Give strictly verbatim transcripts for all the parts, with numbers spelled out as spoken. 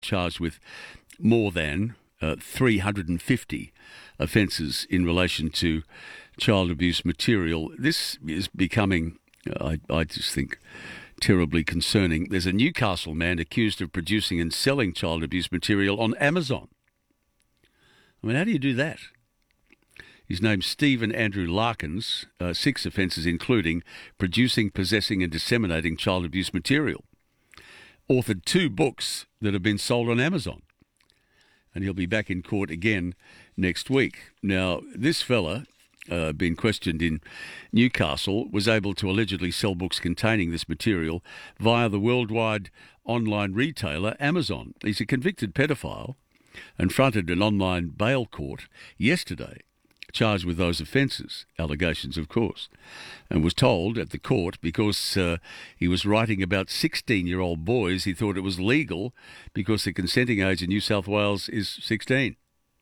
charged with more than uh, three hundred fifty offences in relation to child abuse material. This is becoming, I, I just think, terribly concerning. There's a Newcastle man accused of producing and selling child abuse material on Amazon. I mean, how do you do that? His name's Stephen Andrew Larkins, uh, six offences including producing, possessing and disseminating child abuse material. Authored two books that have been sold on Amazon. And he'll be back in court again next week. Now, this fella, uh, being questioned in Newcastle, was able to allegedly sell books containing this material via the worldwide online retailer Amazon. He's a convicted pedophile and fronted an online bail court yesterday, charged with those offences, allegations of course, and was told at the court because uh, he was writing about sixteen-year-old boys, he thought it was legal because the consenting age in New South Wales is sixteen.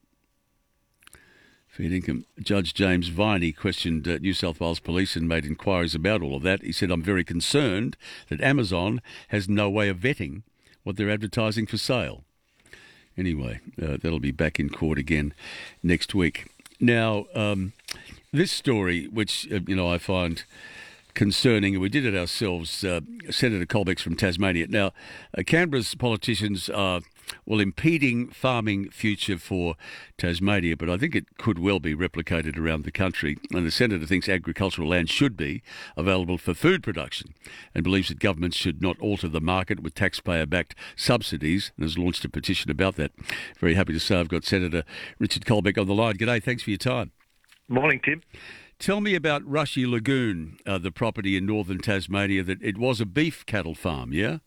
Fair income. Judge James Viney questioned uh, New South Wales Police and made inquiries about all of that. He said, I'm very concerned that Amazon has no way of vetting what they're advertising for sale. Anyway, uh, that'll be back in court again next week. Now, um, this story, which, uh, you know, I find concerning, and we did it ourselves, uh, Senator Colbeck's from Tasmania. Now, uh, Canberra's politicians are, well, impeding farming future for Tasmania, but I think it could well be replicated around the country. And the Senator thinks agricultural land should be available for food production and believes that governments should not alter the market with taxpayer-backed subsidies, and has launched a petition about that. Very happy to say I've got Senator Richard Colbeck on the line. G'day, thanks for your time. Morning, Tim. Tell me about Rushy Lagoon, uh, the property in northern Tasmania. That it was a beef cattle farm, yeah?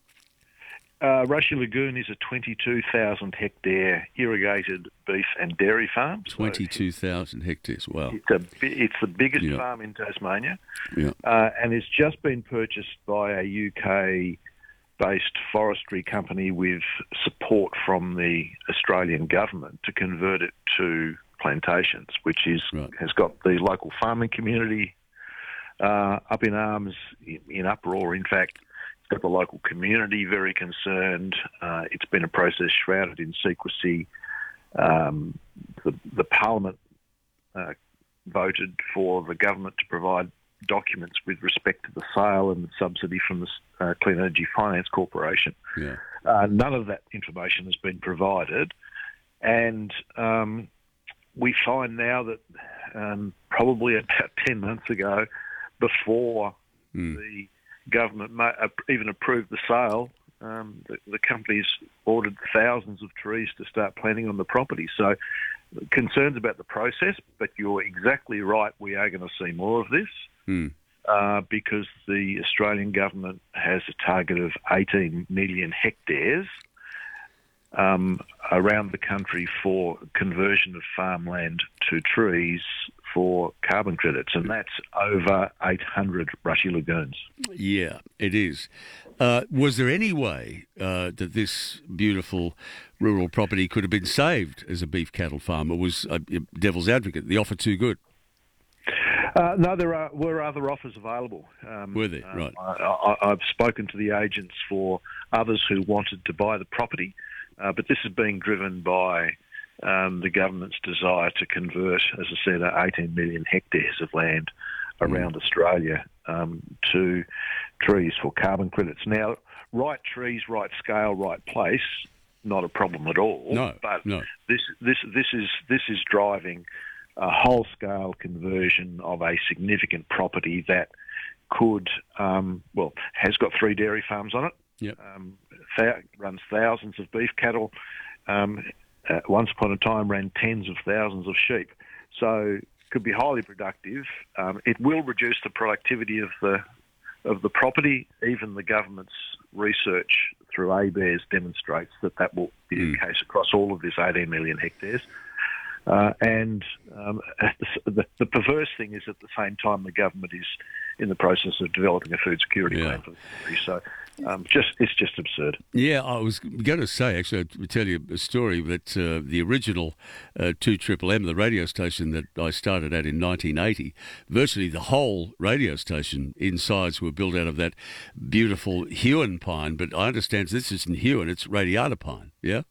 Uh, Rushy Lagoon is a twenty-two thousand hectare irrigated beef and dairy farm. twenty-two thousand hectares, wow. It's, a, it's the biggest yeah. farm in Tasmania, yeah. uh, and it's just been purchased by a U K-based forestry company with support from the Australian government to convert it to plantations, which is right. has got the local farming community uh, up in arms, in, in uproar, in fact. Got the local community very concerned. Uh, it's been a process shrouded in secrecy. Um, the, the Parliament uh, voted for the government to provide documents with respect to the sale and the subsidy from the uh, Clean Energy Finance Corporation. Yeah. Uh, none of that information has been provided, and um, we find now that um, probably about ten months ago, before mm. the government may, uh, even approved the sale, um, the, the company's ordered thousands of trees to start planting on the property. So concerns about the process, but you're exactly right, we are going to see more of this mm. uh, because the Australian government has a target of eighteen million hectares um, around the country for conversion of farmland to trees for carbon credits, and that's over eight hundred Rushy Lagoons. Yeah, it is. Uh, was there any way uh, that this beautiful rural property could have been saved as a beef cattle farm, or was uh, devil's advocate, the offer too good? Uh, no, there are, were other offers available. Um, were there? Um, right. I, I, I've spoken to the agents for others who wanted to buy the property, uh, but this is being driven by Um, the government's desire to convert, as I said, eighteen million hectares of land around mm. Australia um, to trees for carbon credits. Now, right trees, right scale, right place, not a problem at all. No, but no. this this this is this is driving a whole scale conversion of a significant property that could um, well has got three dairy farms on it. Yep. Um, th- runs thousands of beef cattle. Um, Uh, once upon a time ran tens of thousands of sheep. So could be highly productive. Um, it will reduce the productivity of the of the property. Even the government's research through A B A R E S demonstrates that that will be mm. the case across all of this eighteen million hectares. Uh, and um, the, the perverse thing is at the same time the government is in the process of developing a food security yeah. plan for the country. So um, just it's just absurd. Yeah, I was going to say, actually, to tell you a story that uh, the original uh, two Triple M, the radio station that I started at in nineteen eighty, virtually the whole radio station insides were built out of that beautiful Huon pine. But I understand this isn't Huon, it's radiata pine, yeah?